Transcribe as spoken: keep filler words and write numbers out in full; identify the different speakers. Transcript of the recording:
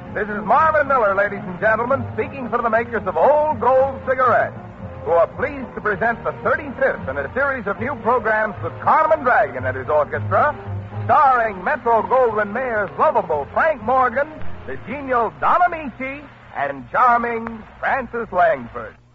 Speaker 1: This is Marvin Miller, ladies and gentlemen, speaking for the makers of Old Gold cigarettes, who are pleased to present the thirty-fifth in a series of new programs with Carmen Dragon and his orchestra, starring Metro-Goldwyn-Mayer's lovable Frank Morgan, the genial Don Amici, and charming Frances Langford.